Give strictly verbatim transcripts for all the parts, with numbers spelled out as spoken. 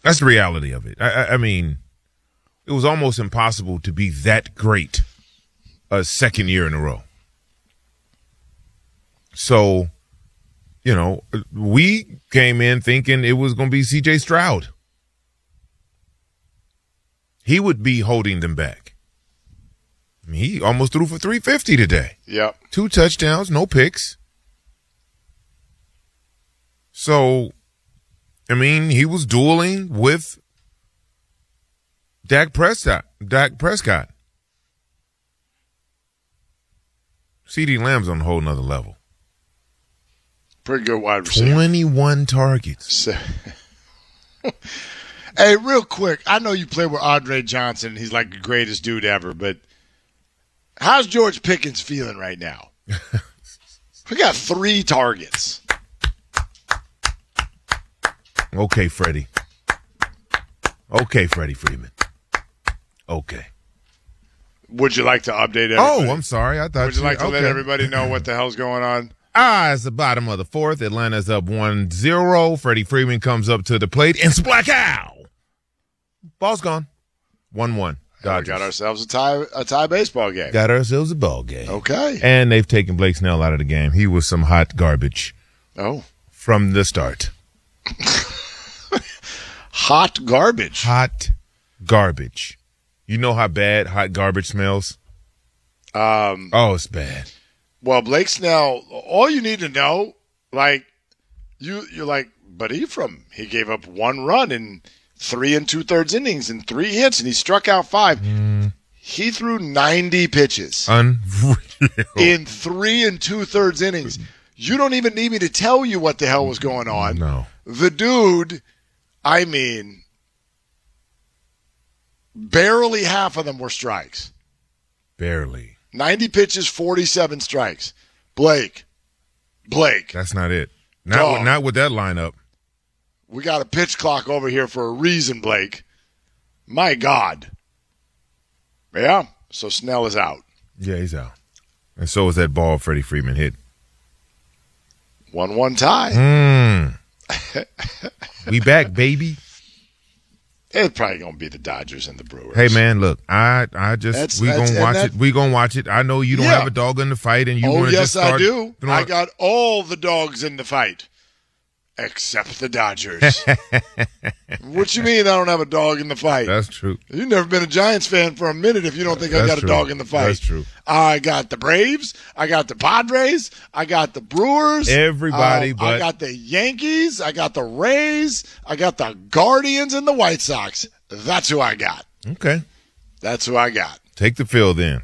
That's the reality of it. I, I, I mean, it was almost impossible to be that great a second year in a row. So, you know, we came in thinking it was going to be C J Stroud. He would be holding them back. I mean, he almost threw for three fifty today. Yep. Two touchdowns, no picks. So, I mean, he was dueling with Dak Prescott. Dak Prescott. CeeDee Lamb's on a whole nother level. Pretty good wide receiver. twenty-one targets. So, hey, real quick, I know you play with Andre Johnson. He's like the greatest dude ever, but how's George Pickens feeling right now? We got three targets. Okay, Freddie. Okay, Freddie Freeman. Okay. Would you like to update everybody? Oh, I'm sorry. I thought Would you like to okay. let everybody know what the hell's going on? Ah, it's the bottom of the fourth. Atlanta's up one zero. Freddie Freeman comes up to the plate. And splack-ow! Ball's gone. one one. We got ourselves a tie a tie baseball game. Got ourselves a ball game. Okay. And they've taken Blake Snell out of the game. He was some hot garbage. Oh. From the start. Hot garbage. Hot garbage. You know how bad hot garbage smells? Um, oh, it's bad. Well, Blake Snell, all you need to know, like, you, you're like, but Ephraim, he gave up one run in three and two-thirds innings and three hits, and he struck out five. Mm. He threw ninety pitches. Unreal. In three and two-thirds innings. You don't even need me to tell you what the hell was going on. No. The dude, I mean, barely half of them were strikes. Barely. ninety pitches, forty-seven strikes. Blake. Blake. That's not it. Not with, not with that lineup. We got a pitch clock over here for a reason, Blake. My God. Yeah, so Snell is out. Yeah, he's out. And so is that ball Freddie Freeman hit. one one tie. Mm. We back, baby. It's probably gonna be the Dodgers and the Brewers. Hey man, look, I I just That's, we that's, gonna watch that, it. We gonna watch it. I know you don't yeah. have a dog in the fight, and you oh, want to yes, just start. I do. Throwing... I got all the dogs in the fight, except the Dodgers. What you mean I don't have a dog in the fight? That's true. You've never been a Giants fan for a minute if you don't think That's I got true. a dog in the fight. That's true. I got the Braves. I got the Padres. I got the Brewers. Everybody uh, but. I got the Yankees. I got the Rays. I got the Guardians and the White Sox. That's who I got. Okay. That's who I got. Take the field then.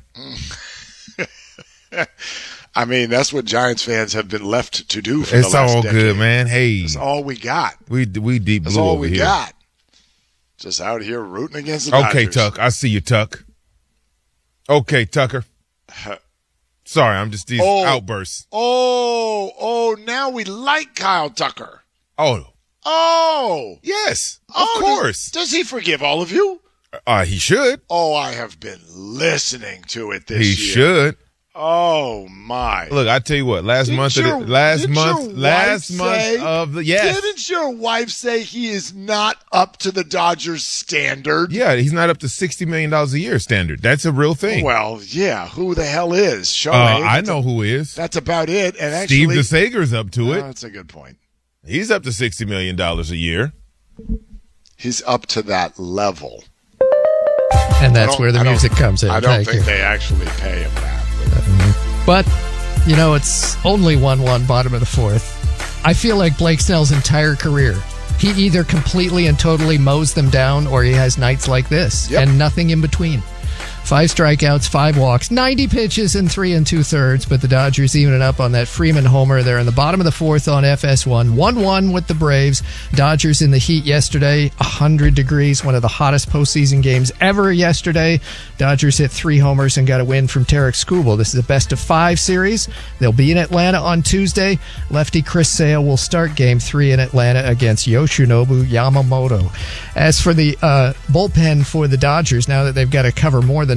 I mean, that's what Giants fans have been left to do for it's the last all decade. good, man. Hey. That's all we got. We we deep blue That's all over we here. got. Just out here rooting against the Okay, Dodgers. Tuck. I see you, Tuck. Okay, Tucker. Sorry, I'm just these oh, outbursts. Oh, oh, now we like Kyle Tucker. Oh. Oh. Yes, of oh, course. Does, does he forgive all of you? Uh, he should. Oh, I have been listening to it this he year. He should. Oh my! Look, I tell you what. Last didn't month, your, of the, last didn't month, last month say, of the yes. Didn't your wife say he is not up to the Dodgers' standard? Yeah, he's not up to sixty million dollars a year standard. That's a real thing. Well, yeah. Who the hell is? Show uh, me. I know a, who is. That's about it. And actually, Steve DeSager's up to oh, it. That's a good point. He's up to sixty million dollars a year. He's up to that level. And that's where the music comes in. I don't Thank think you. they actually pay him that. But, you know, it's only one one bottom of the fourth. I feel like Blake Snell's entire career, he either completely and totally mows them down or he has nights like this yep. and nothing in between. Five strikeouts, five walks, ninety pitches and three and two-thirds, but the Dodgers evening up on that Freeman homer. They're in the bottom of the fourth on F S one. one one with the Braves. Dodgers in the heat yesterday, one hundred degrees, one of the hottest postseason games ever yesterday. Dodgers hit three homers and got a win from Tarek Skubal. This is a best-of-five series. They'll be in Atlanta on Tuesday. Lefty Chris Sale will start Game three in Atlanta against Yoshinobu Yamamoto. As for the uh, bullpen for the Dodgers, now that they've got to cover more than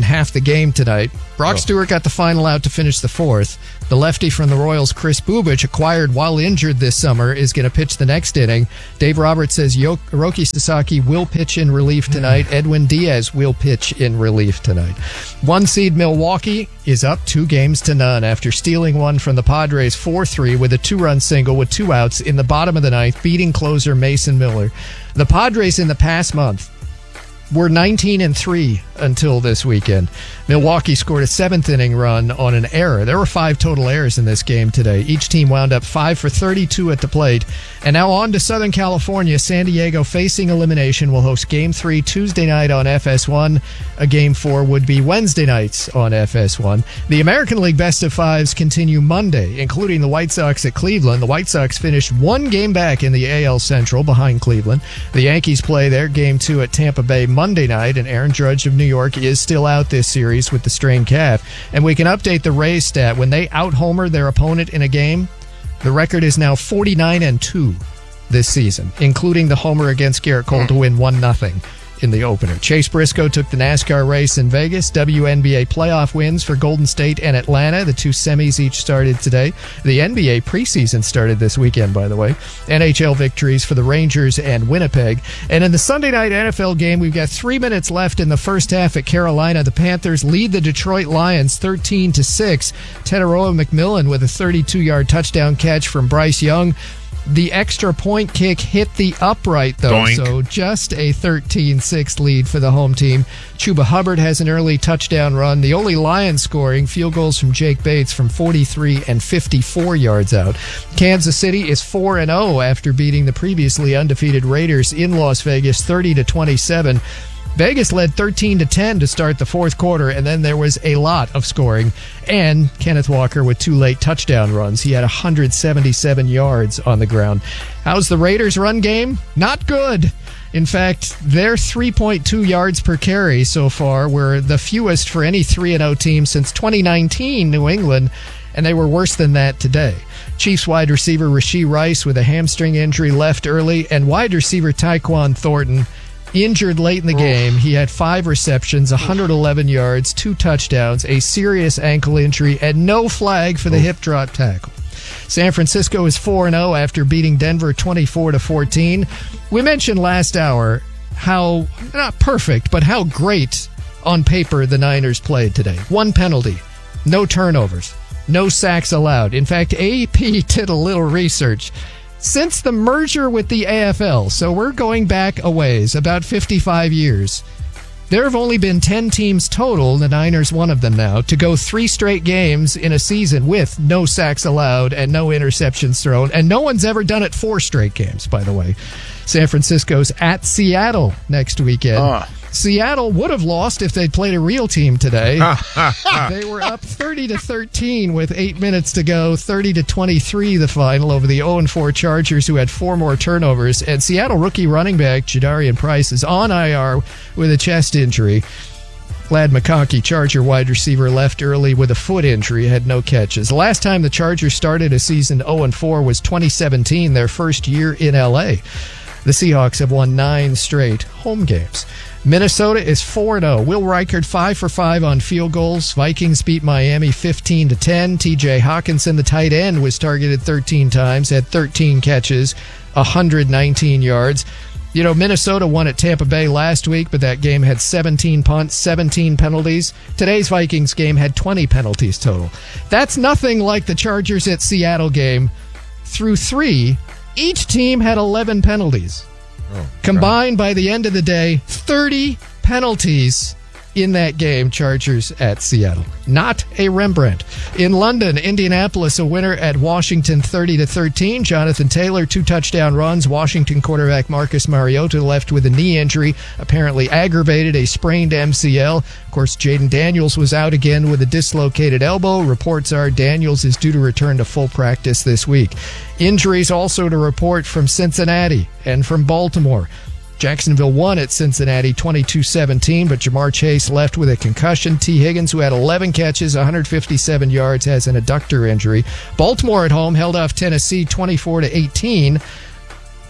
half the game tonight. Brock Oh. Stewart got the final out to finish the fourth. The lefty from the Royals, Chris Bubich, acquired while injured this summer, is going to pitch the next inning. Dave Roberts says Yo- Hiroki Sasaki will pitch in relief tonight. Edwin Diaz will pitch in relief tonight. One seed Milwaukee is up two games to none after stealing one from the Padres four three with a two-run single with two outs in the bottom of the ninth, beating closer Mason Miller. The Padres in the past month were nineteen and three until this weekend. Milwaukee scored a seventh inning run on an error. There were five total errors in this game today. Each team wound up five for thirty-two at the plate. And now on to Southern California. San Diego, facing elimination, will host Game three Tuesday night on F S one. A Game four would be Wednesday nights on F S one. The American League Best of Fives continue Monday, including the White Sox at Cleveland. The White Sox finished one game back in the A L Central behind Cleveland. The Yankees play their Game two at Tampa Bay Monday night, and Aaron Judge of New York is still out this series with the strained calf. And we can update the Rays stat. When they out-homer their opponent in a game, the record is now forty-nine and two this season, including the homer against Garrett Cole to win one nothing in the opener. Chase Briscoe took the NASCAR race in Vegas. W N B A playoff wins for Golden State and Atlanta. The two semis each started today. The N B A preseason started this weekend, by the way. N H L victories for the Rangers and Winnipeg. And in the Sunday night N F L game, we've got three minutes left in the first half at Carolina. The Panthers lead the Detroit Lions thirteen to six. Teteroa McMillan with a thirty-two-yard touchdown catch from Bryce Young. The extra point kick hit the upright, though, Doink. so just a thirteen six lead for the home team. Chuba Hubbard has an early touchdown run. The only Lions scoring field goals from Jake Bates from forty-three and fifty-four yards out. Kansas City is four and oh after beating the previously undefeated Raiders in Las Vegas thirty to twenty-seven. Vegas led thirteen to ten to start the fourth quarter, and then there was a lot of scoring. And Kenneth Walker with two late touchdown runs. He had one hundred seventy-seven yards on the ground. How's the Raiders' run game? Not good. In fact, their three point two yards per carry so far were the fewest for any three and oh team since twenty nineteen New England, and they were worse than that today. Chiefs wide receiver Rashee Rice with a hamstring injury left early, and wide receiver Tyquan Thornton injured late in the game. He had five receptions, one hundred eleven yards, two touchdowns, a serious ankle injury, and no flag for the hip drop tackle. San Francisco is four and oh after beating Denver twenty-four to fourteen. We mentioned last hour how, not perfect, but how great on paper the Niners played today. One penalty, no turnovers, no sacks allowed. In fact, A P did a little research. Since the merger with the A F L, so we're going back a ways, about fifty-five years, there have only been ten teams total, the Niners one of them now, to go three straight games in a season with no sacks allowed and no interceptions thrown, and no one's ever done it four straight games, by the way. San Francisco's at Seattle next weekend. Uh. Seattle would have lost if they'd played a real team today. They were up thirty to thirteen with eight minutes to go, thirty to twenty-three the final over the oh and four Chargers, who had four more turnovers. And Seattle rookie running back Jadarian Price is on I R with a chest injury. Ladd McConkey, Charger wide receiver, left early with a foot injury, had no catches. The last time the Chargers started a season oh and four was twenty seventeen, their first year in L A. The Seahawks have won nine straight home games. Minnesota is four and oh. Will Reichard five for five on field goals. Vikings beat Miami fifteen to ten. T J Hawkinson, the tight end, was targeted thirteen times, had thirteen catches, one hundred nineteen yards. You know, Minnesota won at Tampa Bay last week, but that game had seventeen punts, seventeen penalties. Today's Vikings game had twenty penalties total. That's nothing like the Chargers at Seattle game. Through three, each team had eleven penalties. Oh, Combined by the end of the day, thirty penalties in that game, Chargers at Seattle. Not a Rembrandt. In London, Indianapolis, a winner at Washington thirty to thirteen. Jonathan Taylor, two touchdown runs. Washington quarterback Marcus Mariota left with a knee injury, apparently aggravated a sprained M C L. Of course, Jaden Daniels was out again with a dislocated elbow. Reports are Daniels is due to return to full practice this week. Injuries also to report from Cincinnati and from Baltimore. Jacksonville won at Cincinnati twenty-two seventeen, but Jamar Chase left with a concussion. T. Higgins, who had eleven catches, one hundred fifty-seven yards, has an adductor injury. Baltimore at home held off Tennessee twenty-four to eighteen. Of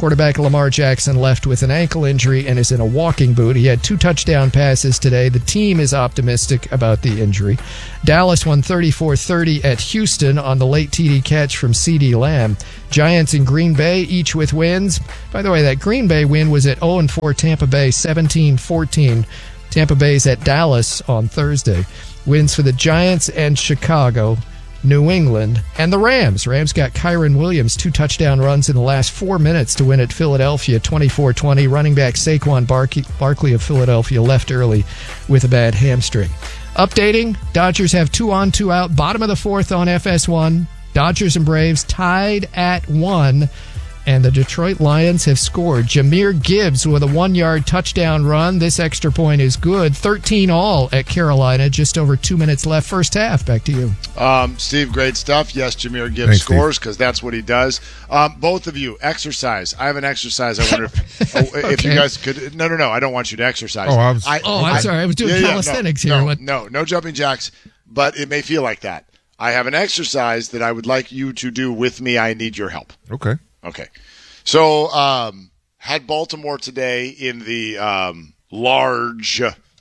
Quarterback Lamar Jackson left with an ankle injury and is in a walking boot. He had two touchdown passes today. The team is optimistic about the injury. Dallas won thirty-four thirty at Houston on the late T D catch from CeeDee Lamb. Giants and Green Bay each with wins. By the way, that Green Bay win was at oh and four Tampa Bay, seventeen fourteen. Tampa Bay's at Dallas on Thursday. Wins for the Giants and Chicago, New England, and the Rams. Rams got Kyron Williams, two touchdown runs in the last four minutes to win at Philadelphia, twenty-four twenty. Running back Saquon Barkley of Philadelphia left early with a bad hamstring. Updating, Dodgers have two on, two out, bottom of the fourth on F S one. Dodgers and Braves tied at one. And the Detroit Lions have scored. Jahmyr Gibbs with a one-yard touchdown run. This extra point is good. thirteen all at Carolina. Just over two minutes left first half. Back to you. Um, Steve, great stuff. Yes, Jahmyr Gibbs Thanks, scores because that's what he does. Um, both of you, exercise. I have an exercise. I wonder if, oh, if you Okay. guys could. No, no, no. I don't want you to exercise. Oh, I was- Oh, I'm sorry. I was doing yeah, yeah, calisthenics no, here. No, What- no, no jumping jacks, but it may feel like that. I have an exercise that I would like you to do with me. I need your help. Okay. Okay. So, um, had Baltimore today in the um, large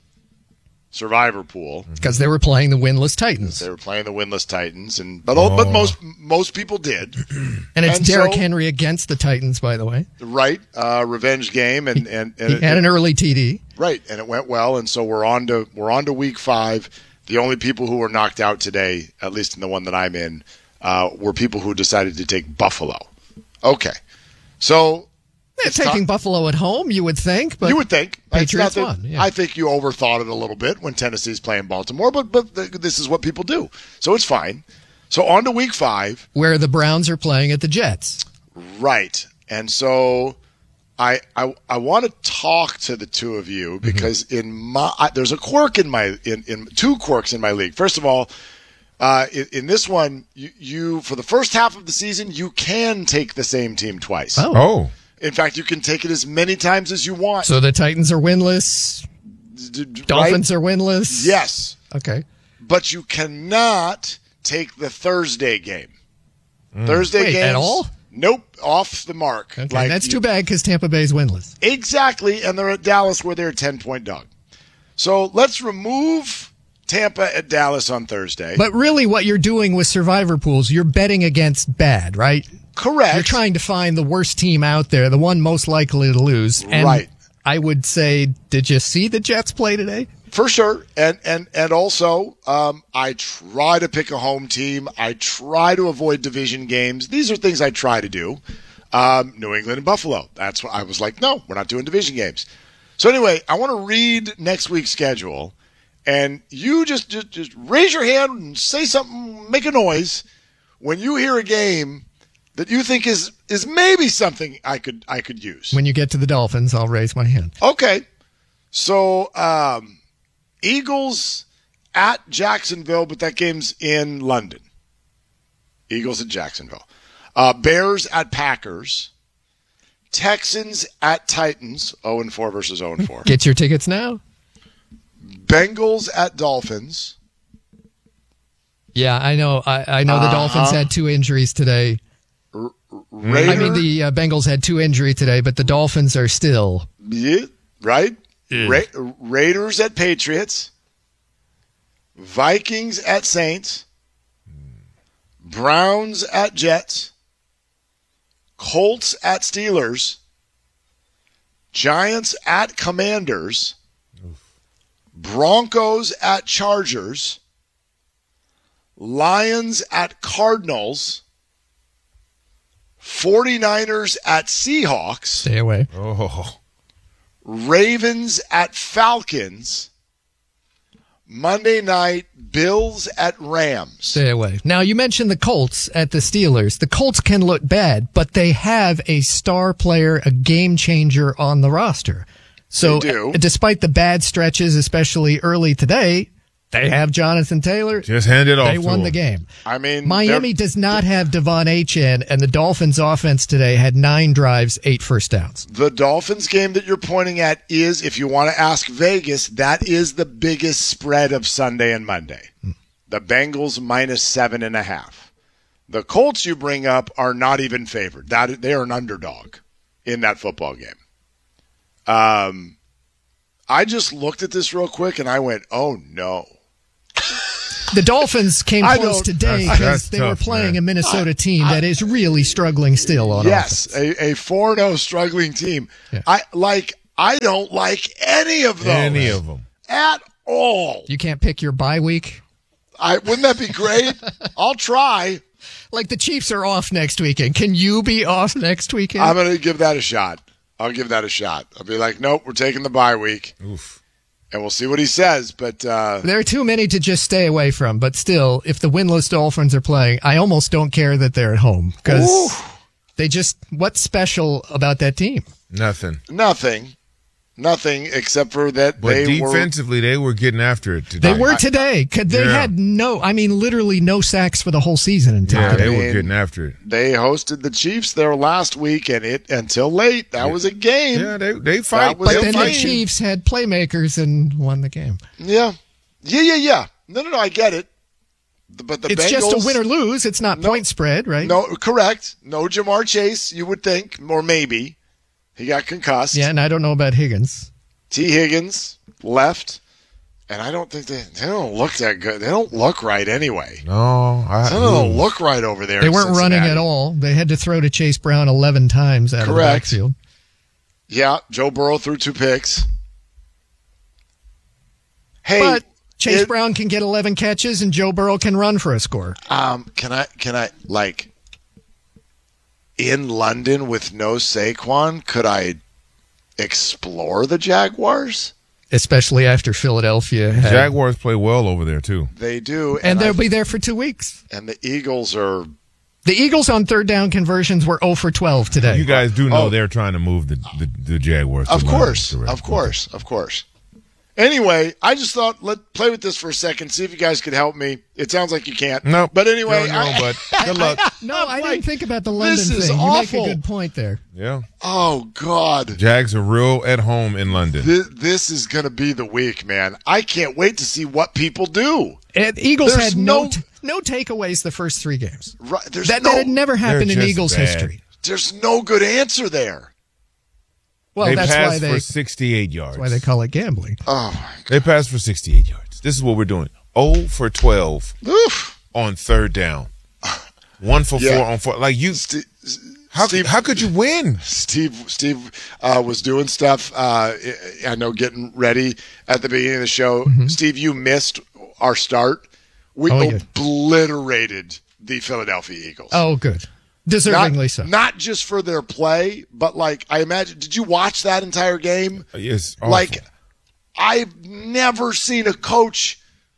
survivor pool. Because they were playing the winless Titans. They were playing the winless Titans, and but oh. but most most people did. And it's and Derrick so, Henry against the Titans, by the way. Right, uh, revenge game, and and, and He it, had an early T D. right, and it went well, and so we're on to we're on to week five. The only people who were knocked out today, at least in the one that I'm in, uh, were people who decided to take Buffalo. Okay, so Yeah, it's taking not- Buffalo at home, you would think. But you would think It's Patriots not that- won, yeah. I think you overthought it a little bit when Tennessee's playing Baltimore, but but th- this is what people do, so it's fine. So on to week five. where the Browns are playing at the Jets. Right. And so I I, I want to talk to the two of you because in my I, there's a quirk in my in, in two quirks in my league. First of all, uh, in, in this one, you, you for the first half of the season you can take the same team twice. Oh. Oh. In fact, you can take it as many times as you want. So the Titans are winless. D- d- Dolphins right? are winless. Yes, Okay. but you cannot take the Thursday game. Thursday Wait, games at all? Nope, off the mark. Okay. Like That's you- too bad because Tampa Bay's winless. Exactly, and they're at Dallas where they're a ten-point dog. So let's remove Tampa at Dallas on Thursday. But really, what you're doing with survivor pools, you're betting against bad, right? Correct. You're trying to find the worst team out there, the one most likely to lose. And Right. I would say, did you see the Jets play today? For sure, and and and also, um, I try to pick a home team. I try to avoid division games. These are things I try to do. Um, New England and Buffalo. That's what I was like. No, we're not doing division games. So anyway, I want to read next week's schedule, and you just just just raise your hand and say something, make a noise when you hear a game that you think is is maybe something I could I could use. When you get to the Dolphins, I'll raise my hand. Okay. So, um, Eagles at Jacksonville, but that game's in London. Eagles at Jacksonville. Uh, Bears at Packers. Texans at Titans. oh and four versus oh and four. Get your tickets now. Bengals at Dolphins. Yeah, I know. I, I know the Dolphins had two injuries today. Raider, I mean, the uh, Bengals had two injuries today, but the Dolphins are still. Yeah, right? Ra- Raiders at Patriots. Vikings at Saints. Browns at Jets. Colts at Steelers. Giants at Commanders. Broncos at Chargers. Lions at Cardinals. forty-niners at Seahawks. Stay away. Oh. Ravens at Falcons. Monday night, Bills at Rams. Stay away. Now, you mentioned the Colts at the Steelers. The Colts can look bad, but they have a star player, a game changer on the roster. So, They do. uh, despite the bad stretches, especially early today, they have Jonathan Taylor. Just hand it off They to won him. the game. I mean, Miami they're- does not have Devon Achane, and the Dolphins' offense today had nine drives, eight first downs. The Dolphins game that you're pointing at is, if you want to ask Vegas, that is the biggest spread of Sunday and Monday. The Bengals minus seven and a half. The Colts you bring up are not even favored. That they are an underdog. in that football game. Um, I just looked at this real quick and I went, oh no. The Dolphins came I close don't- today That's- because that's they were tough, playing man. a Minnesota team that is really struggling still on Yes, offense. a, a four and oh struggling team. Yeah. I like. I don't like any of those. Any of them. At all. You can't pick your bye week. I wouldn't that be great? I'll try. Like the Chiefs are off next weekend. Can you be off next weekend? I'm gonna give that a shot. I'll give that a shot. I'll be like, nope, we're taking the bye week, Oof. and we'll see what he says. But uh, There are too many to just stay away from. But still, if the winless Dolphins are playing, I almost don't care that they're at home because they just, what's special about that team? Nothing. nothing, nothing except for that But they defensively, they were getting after it today. They were today. 'Cause They Yeah. had no, I mean, literally no sacks for the whole season until Yeah, today. they were mean, getting after it. were. They hosted the Chiefs there last week, and it until late that was a game. Yeah, they they fight. was But a They then the fight. fight. Chiefs had playmakers and won the game. Yeah, yeah, yeah, yeah. No, no, no. I get it. But the It's Bengals, just a win or lose. It's not No. point spread, right? No, correct. No Jamar Chase. You would think, or maybe he got concussed. Yeah, and I don't know about Higgins. T. Higgins left, and I don't think they they don't look that good. They don't look right anyway. No, I They don't look right over there. They in weren't running Cincinnati. at all. They had to throw to Chase Brown eleven times out Correct. of the backfield. Yeah, Joe Burrow threw two picks. Hey, But Chase it- Brown can get eleven catches and Joe Burrow can run for a score. um, can I can I like in London with no Saquon? Could I explore the Jaguars? Especially after Philadelphia had. Jaguars play well over there too. They do, and they'll I- be there for two weeks. and the Eagles are. The Eagles on third down conversions were zero for twelve today. You guys do know Oh. they're trying to move the the, the Jaguars. to Of London, course, correct? of course, of course. Anyway, I just thought let play with this for a second, see if you guys could help me. It sounds like you can't. No, but anyway, no, no, I- but good luck. no, I'm I like, didn't think about the London this is thing. awful. You make a good point there. Yeah, oh God, Jags are real at home in London. this, this is gonna be the week, man. I can't wait to see what people do. And the Eagles There's had no no- t- no takeaways the first three games. Right, there's That, no, that had never happened in just Eagles bad. history. there's no good answer there. Well, they that's why passed they for that's sixty-eight yards. why they call it gambling. Oh They passed for sixty-eight yards. This is what we're doing. zero for twelve my, oof. on third down. One for Yeah. four on four. Like you, Steve, how Steve, how could you win? Steve Steve uh, was doing stuff. Uh, I know, getting ready at the beginning of the show. Steve, you missed our start. We Oh, yeah. obliterated the Philadelphia Eagles. Oh, good. not, Deservingly so. not just for their play, but like I imagine. Did you watch that entire game? It's awful. Like I've never seen a coach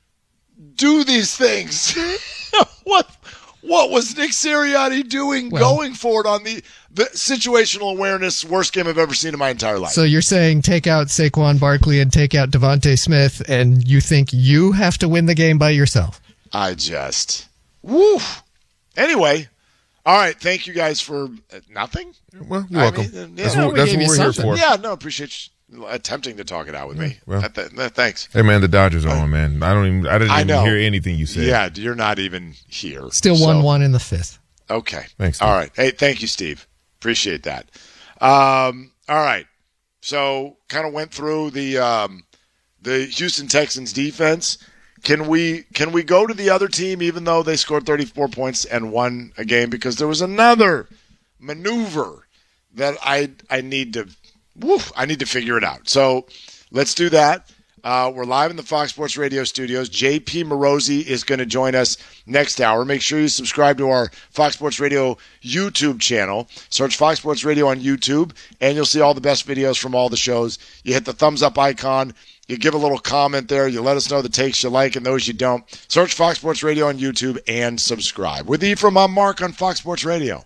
do these things. what what was Nick Sirianni doing Well- going for it on the the situational awareness worst game I've ever seen in my entire life? So you're saying take out Saquon Barkley and take out Devontae Smith, and you think you have to win the game by yourself? I just woo. Anyway, all right. Thank you guys for uh, nothing. well, you're I welcome. mean, yeah. That's No, what, we that's gave what you we're here something. for. Yeah, no, appreciate you attempting to talk it out with me. well. Uh, th- th- thanks. Hey man, the Dodgers are on, man. I don't even. I didn't I even know. hear anything you said. Yeah, you're not even here. Still so- one one in the fifth. Okay. Thanks, Steve. All right. Hey, thank you, Steve. Appreciate that. Um, all right. So, kind of went through the um, the Houston Texans defense. Can we can we go to the other team, even though they scored thirty-four points and won a game? Because there was another maneuver that I I need to woof, I need to figure it out. So let's do that. Uh, we're live in the Fox Sports Radio studios. J P Morosi is going to join us next hour. Make sure you subscribe to our Fox Sports Radio YouTube channel. Search Fox Sports Radio on YouTube, and you'll see all the best videos from all the shows. You hit the thumbs up icon. You give a little comment there. You let us know the takes you like and those you don't. Search Fox Sports Radio on YouTube and subscribe. With Ephraim, I'm Mark on Fox Sports Radio.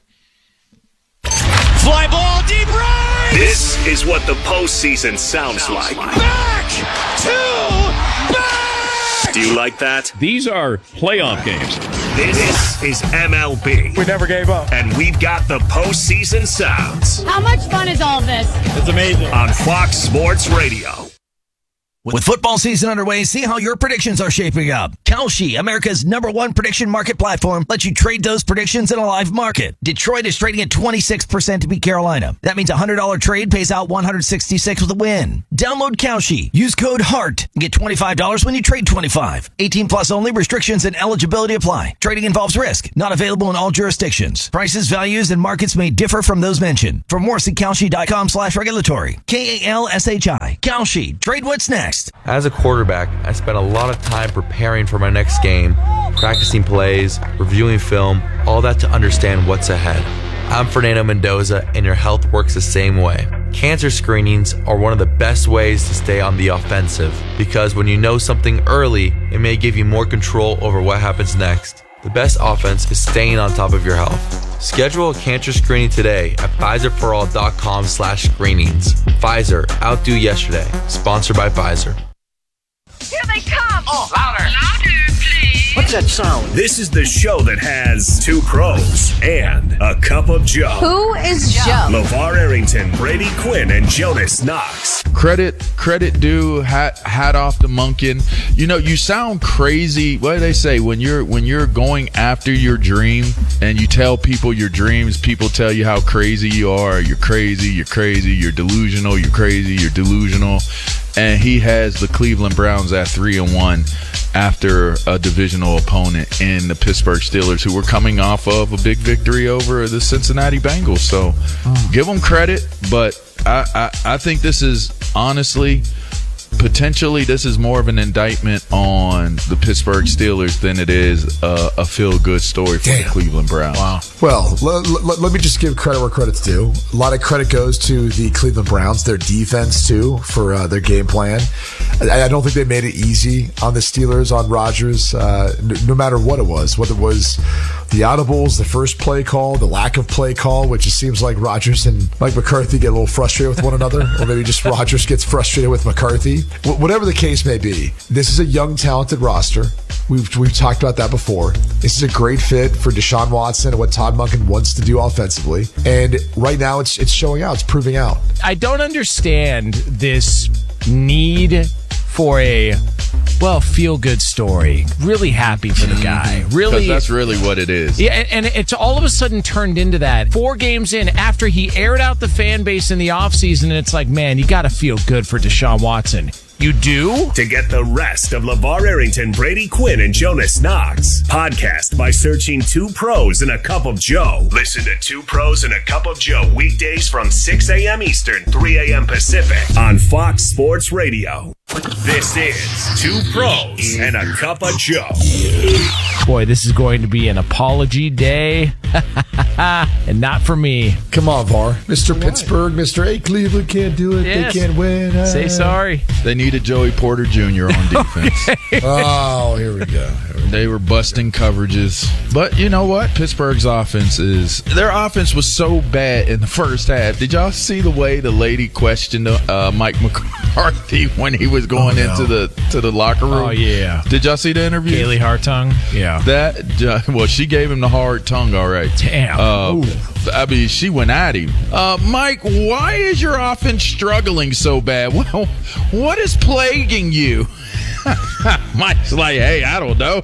Fly ball deep right. This is what the postseason sounds like. Back to back. Do you like that? These are playoff games. This is M L B. We never gave up. And we've got the postseason sounds How much fun is all this? It's amazing. on Fox Sports Radio. With football season underway, see how your predictions are shaping up. Kalshi, America's number one prediction market platform, lets you trade those predictions in a live market. Detroit is trading at twenty-six percent to beat Carolina. That means a one hundred dollars trade pays out one hundred sixty-six with a win. Download Kalshi. Use code HEART and get twenty-five dollars when you trade twenty-five. eighteen plus only. Restrictions and eligibility apply. Trading involves risk. Not available in all jurisdictions. Prices, values, and markets may differ from those mentioned. For more, see Kalshi.com slash regulatory. K A L S H I. Kalshi. Trade what's next. As a quarterback, I spent a lot of time preparing for my next game, practicing plays, reviewing film, all that to understand what's ahead. I'm Fernando Mendoza, and your health works the same way. Cancer screenings are one of the best ways to stay on the offensive, because when you know something early, it may give you more control over what happens next. The best offense is staying on top of your health. Schedule a cancer screening today at Pfizer For All dot com slash screenings. Pfizer, outdo yesterday. Sponsored by Pfizer. Here they come! Oh, louder! Louder, please! What's that sound? This is the show that has two pros and a cup of Joe. Who is Joe? LeVar Arrington, Brady Quinn, and Jonas Knox. Credit, credit due, hat, hat off to Monken. You know, you sound crazy. What do they say? When you're when you're going after your dream and you tell people your dreams, people tell you how crazy you are. You're crazy, you're crazy, you're delusional, you're crazy, you're delusional. And he has the Cleveland Browns at three and one after a divisional opponent in the Pittsburgh Steelers, who were coming off of a big victory over the Cincinnati Bengals. So oh. give them credit, but I, I, I think this is honestly, potentially, this is more of an indictment on the Pittsburgh Steelers than it is a, a feel-good story for Damn. the Cleveland Browns. Wow. Well, l- l- let me just give credit where credit's due. A lot of credit goes to the Cleveland Browns, their defense, too, for uh, their game plan. I-, I don't think they made it easy on the Steelers, on Rodgers, uh, n- no matter what it was, whether it was the audibles, the first play call, the lack of play call, which it seems like Rodgers and Mike McCarthy get a little frustrated with one another, or maybe just Rodgers gets frustrated with McCarthy. W- whatever the case may be, this is a young, talented roster. We've we've talked about that before. This is a great fit for Deshaun Watson and what Todd Monken wants to do offensively. And right now, it's it's showing out. It's proving out. I don't understand this need for a, well, feel-good story. Really happy for the guy. Really, that's really what it is. Yeah, and it's all of a sudden turned into that. Four games in, after he aired out the fan base in the offseason, and it's like, man, you got to feel good for Deshaun Watson. You do? To get the rest of LeVar Arrington, Brady Quinn, and Jonas Knox, podcast by searching Two Pros and a Cup of Joe. Listen to Two Pros and a Cup of Joe weekdays from six a.m. Eastern, three a.m. Pacific on Fox Sports Radio. This is Two Pros and a Cup of Joe. Boy, this is going to be an apology day. And not for me. Come on, V A R. Mister Why? Pittsburgh, Mister A. Cleveland can't do it. Yes. They can't win. Uh, Say sorry. They needed Joey Porter Junior on defense. Okay. Oh, here we go. Here we go. They were busting coverages. But you know what? Pittsburgh's offense is... Their offense was so bad in the first half. Did y'all see the way the lady questioned uh, Mike McCarthy when he was going oh, no. into the to the locker room? Oh, yeah. Did y'all see the interview? Kaylee Hartung? Yeah. That, uh, well, she gave him the hard tongue, all right. Damn. Uh, I mean, she went at him. Uh, Mike, why is your offense struggling so bad? Well, what is plaguing you? Mike's like, hey, I don't know.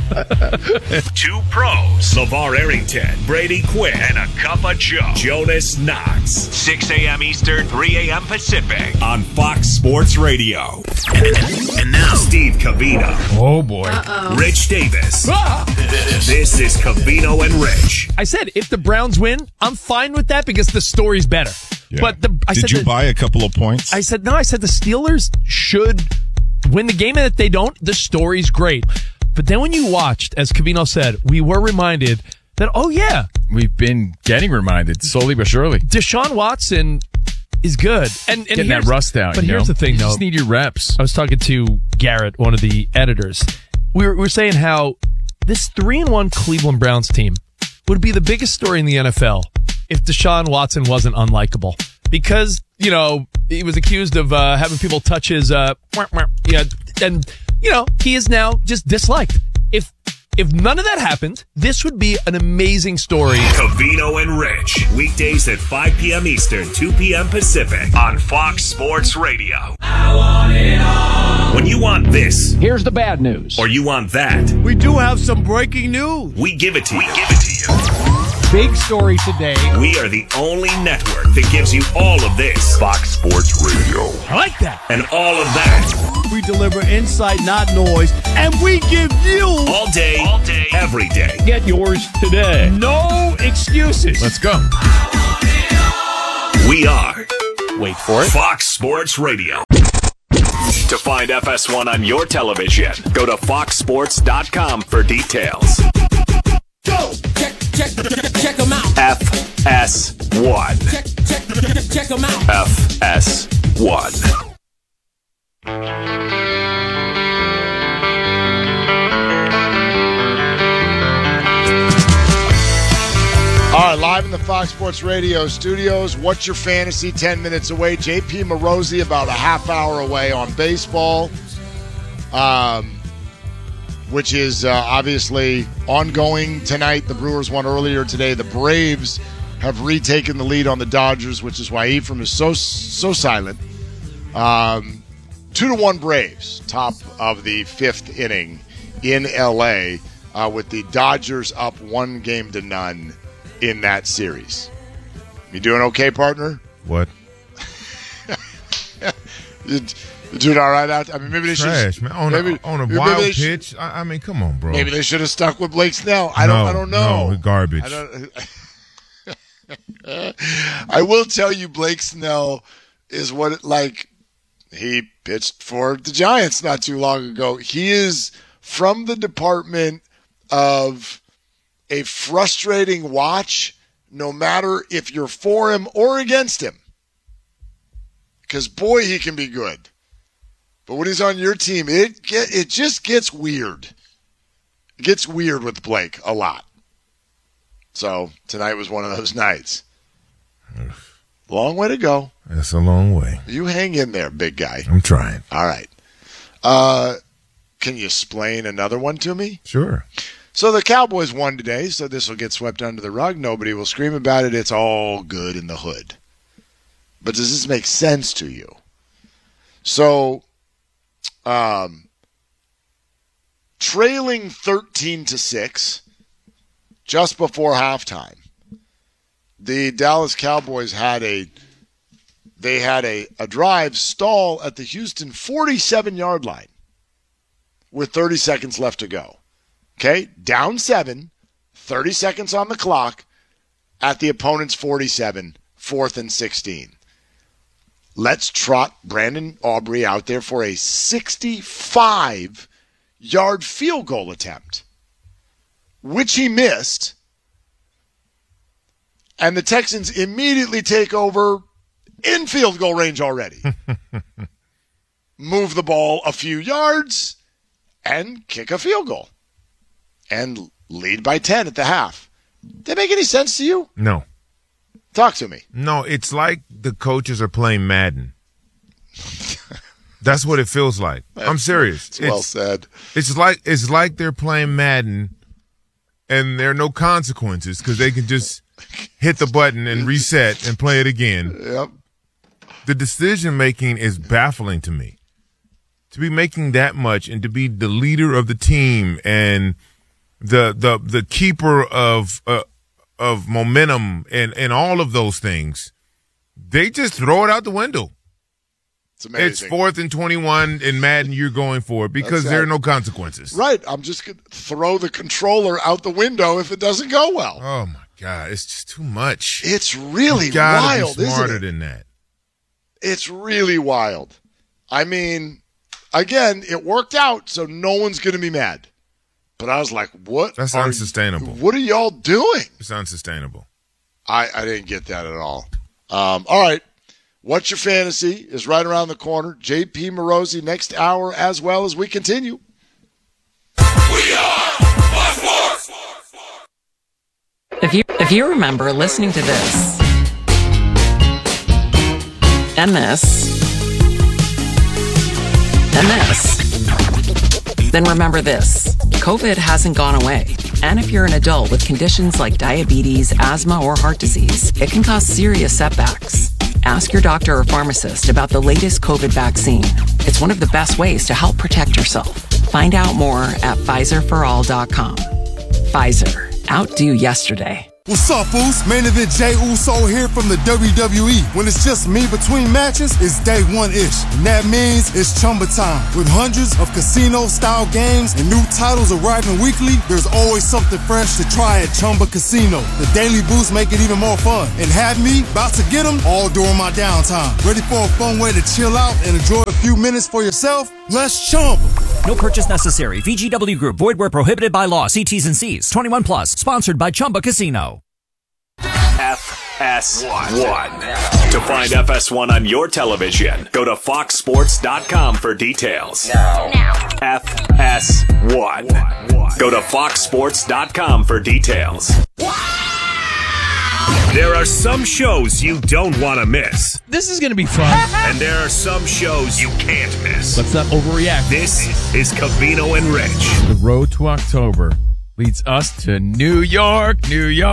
Two Pros, LeVar Arrington, Brady Quinn, and a Cup of Joe. Jonas Knox, six a.m. Eastern, three a.m. Pacific on Fox Sports Radio. And now, Steve Covino. Oh, boy. Uh-oh. Rich Davis. Ah! This is Covino and Rich. I said, if the Browns win, I'm fine with that because the story's better. Yeah. But the, I Did said you the, buy a couple of points? I said, no, I said the Steelers should win the game, and if they don't, the story's great. But then when you watched, as Covino said, we were reminded that, oh, yeah. We've been getting reminded, slowly but surely. Deshaun Watson is good. And, and Getting that rust out. But you here's know? the thing, you though. just need your reps. I was talking to Garrett, one of the editors. We were, we were saying how this three and one Cleveland Browns team would be the biggest story in the N F L if Deshaun Watson wasn't unlikable. Because, you know, he was accused of uh, having people touch his, uh, yeah, and, you know, he is now just disliked. If if none of that happened, this would be an amazing story. Covino and Rich, weekdays at five p.m. Eastern, two p.m. Pacific on Fox Sports Radio. I want it all. When you want this, Here's the bad news. or you want that, We do have some breaking news. we give it to you. We give it to you. Big story today. We are the only network that gives you all of this. Fox Sports Radio. I like that. And all of that. We deliver insight, not noise, and we give you All day, all day, every day. Get yours today. No excuses. Let's go. We are Wait for it. Fox Sports Radio. To find F S one on your television, go to fox sports dot com for details. go. Check, check, check, check them out. F S one. Check, check, check, check them out. F S one. All right, live in the Fox Sports Radio studios. What's your fantasy? ten minutes away. J P Morosi about a half hour away on baseball, um, which is uh, obviously ongoing tonight. The Brewers won earlier today. The Braves have retaken the lead on the Dodgers, which is why Ephraim is so so silent. Um, two to one Braves, top of the fifth inning in L A, uh, with the Dodgers up one game to none in that series. You doing okay, partner? What? you, you doing all right out? I mean, maybe they should Trash, man. On maybe, a, on a maybe wild they should- pitch. I, I mean, come on, bro. Maybe they should have stuck with Blake Snell. I no, don't. I don't know. No, garbage. I don't. I will tell you, Blake Snell is what it, like he pitched for the Giants not too long ago. He is from the department of a frustrating watch, no matter if you're for him or against him. Because, boy, he can be good. But when he's on your team, it get, it just gets weird. It gets weird with Blake a lot. So tonight was one of those nights. Long way to go. That's a long way. You hang in there, big guy. I'm trying. All right. Uh, can you explain another one to me? Sure. So the Cowboys won today, so this will get swept under the rug. Nobody will scream about it. It's all good in the hood. But does this make sense to you? So, um, trailing thirteen to six, just before halftime, the Dallas Cowboys had a they had a, a drive stall at the Houston forty-seven-yard line with thirty seconds left to go. Okay, down seven, thirty seconds on the clock at the opponent's forty-seven, fourth and sixteen. Let's trot Brandon Aubrey out there for a sixty-five-yard field goal attempt, which he missed, and the Texans immediately take over in field goal range already. Move the ball a few yards and kick a field goal. And lead by ten at the half. Did that make any sense to you? No. Talk to me. No, it's like the coaches are playing Madden. That's what it feels like. I'm serious. It's well said. It's like it's like they're playing Madden, and there are no consequences because they can just hit the button and reset and play it again. Yep. The decision making is baffling to me. To be making that much and to be the leader of the team and the the the keeper of uh, of momentum and, and all of those things, they just throw it out the window. It's amazing. It's fourth and twenty-one in Madden. You're going for it because That's there are right. no consequences. Right. I'm just going to throw the controller out the window if it doesn't go well. Oh my God, it's just too much. It's really you gotta wild, be smarter isn't it? than that. It's really wild. I mean, again, it worked out, so no one's going to be mad. But I was like, what? That's are, unsustainable. What are y'all doing? It's unsustainable. I, I didn't get that at all. Um, all right. What's Your Fantasy is right around the corner. J P Morosi next hour as well as we continue. We are Fox Sports. If you if you remember listening to this and this and this, then remember this. COVID hasn't gone away. And if you're an adult with conditions like diabetes, asthma, or heart disease, it can cause serious setbacks. Ask your doctor or pharmacist about the latest COVID vaccine. It's one of the best ways to help protect yourself. Find out more at Pfizer for all dot com. Pfizer. Outdo yesterday. What's up, fools? Main event Jey Uso here from the W W E. When it's just me between matches, it's day one-ish. And that means it's Chumba time. With hundreds of casino-style games and new titles arriving weekly, there's always something fresh to try at Chumba Casino. The daily boosts make it even more fun. And have me about to get them all during my downtime. Ready for a fun way to chill out and enjoy a few minutes for yourself? Let's Chumba. No purchase necessary. V G W Group. Void where prohibited by law. See T's and C's. twenty-one plus. Sponsored by Chumba Casino. F S one. To find F S one on your television, go to fox sports dot com for details. Now. now. F S one. Go to fox sports dot com for details. There are some shows you don't want to miss. This is going to be fun. And there are some shows you can't miss. Let's not overreact. This is Covino and Rich. The road to October leads us to New York, New York.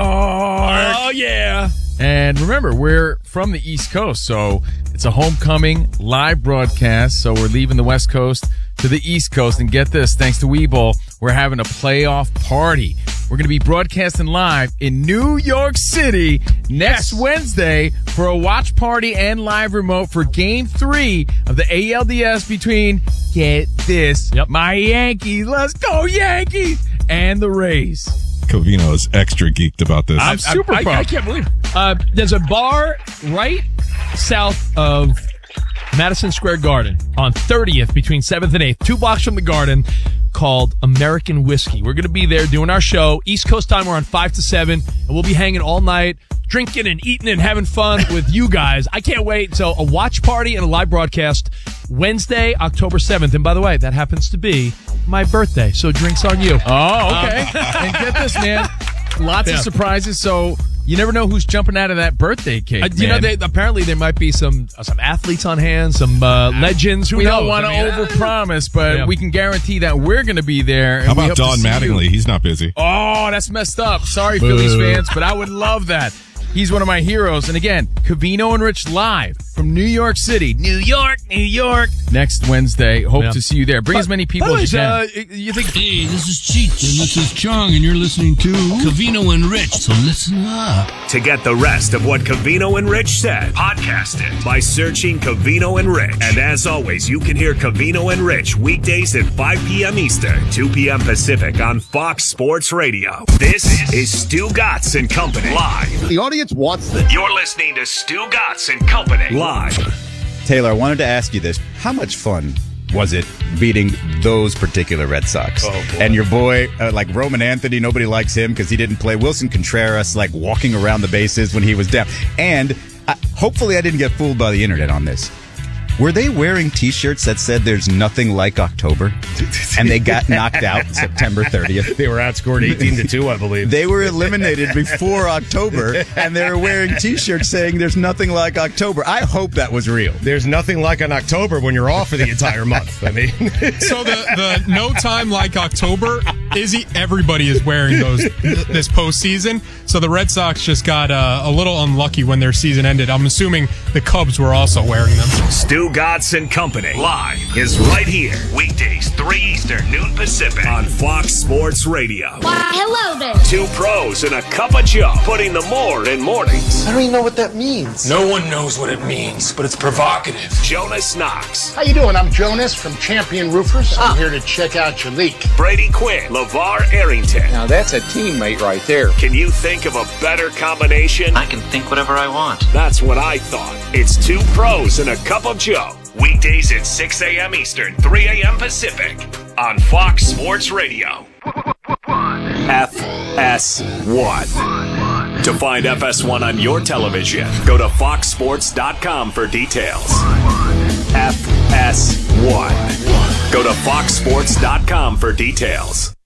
Oh, yeah. And remember, we're from the East Coast, so it's a homecoming live broadcast. So we're leaving the West Coast to the East Coast. And get this, thanks to Webull, we're having a playoff party. We're going to be broadcasting live in New York City next yes. Wednesday for a watch party and live remote for Game three of the A L D S between, get this, yep. my Yankees, let's go Yankees, and the Rays. Covino is extra geeked about this. I'm super I, I, I can't believe it. Uh, there's a bar right south of Madison Square Garden on thirtieth between seventh and eighth, two blocks from the Garden, called American Whiskey. We're going to be there doing our show. East Coast time, we're on five to seven, and we'll be hanging all night, drinking and eating and having fun with you guys. I can't wait. So a watch party and a live broadcast Wednesday, October seventh. And by the way, that happens to be my birthday, so drinks on you. Oh, okay. Um, and get this, man. Lots yeah. of surprises, so you never know who's jumping out of that birthday cake, uh, You man. know, they, apparently there might be some uh, some athletes on hand, some uh, legends. Who we knows? don't want to I mean, overpromise, but yeah. we can guarantee that we're going to be there. And How we about hope Don to see Mattingly? you. He's not busy. Oh, that's messed up. Sorry, Boo. Phillies fans, but I would love that. He's one of my heroes. And again, Covino and Rich live from New York City. New York, New York. Next Wednesday. Hope Yeah. to see you there. Bring By- as many people by the as you way, can. uh, you think? Hey, this is Cheech, and this is Chong, and you're listening to Covino and Rich, so listen up. To get the rest of what Covino and Rich said, podcast it by searching Covino and Rich. And as always, you can hear Covino and Rich weekdays at five p.m. Eastern, two p.m. Pacific on Fox Sports Radio. This is Stu Gatz and Company live. The audience wants this. You're listening to Stu Gatz and Company live. Taylor, I wanted to ask you this. How much fun was it beating those particular Red Sox? Oh, boy. And your boy, uh, like Roman Anthony, nobody likes him because he didn't play. Wilson Contreras, like walking around the bases when he was down. And uh, hopefully I didn't get fooled by the internet on this. Were they wearing T-shirts that said there's nothing like October? And they got knocked out September thirtieth? They were outscored eighteen to two, I believe. They were eliminated before October, and they were wearing T-shirts saying there's nothing like October. I hope that was real. There's nothing like an October when you're off for the entire month. I mean, so the, the no time like October, Izzy, everybody is wearing those this postseason. So the Red Sox just got uh, a little unlucky when their season ended. I'm assuming the Cubs were also wearing them. Stu Gatz and Company live is right here. Weekdays, three Eastern, noon Pacific on Fox Sports Radio. Why, hello there. Two pros and a cup of Joe, putting the more in mornings. I don't even know what that means. No one knows what it means, but it's provocative. Jonas Knox. How you doing? I'm Jonas from Champion Roofers. I'm here to check out your leak. Brady Quinn. LeVar Arrington. Now that's a teammate right there. Can you think of a better combination? I can think whatever I want. That's what I thought. It's two pros and a cup of Joe. Weekdays at six a.m. Eastern, three a.m. Pacific on Fox Sports Radio. F S one. To find F S one on your television, go to fox sports dot com for details. F S one. Go to fox sports dot com for details.